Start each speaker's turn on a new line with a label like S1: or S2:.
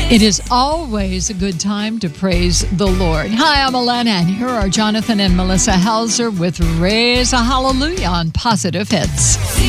S1: It is always a good time to praise the Lord. Hi, I'm Alana, and here are Jonathan and Melissa Hauser with Raise a Hallelujah on Positive Hits.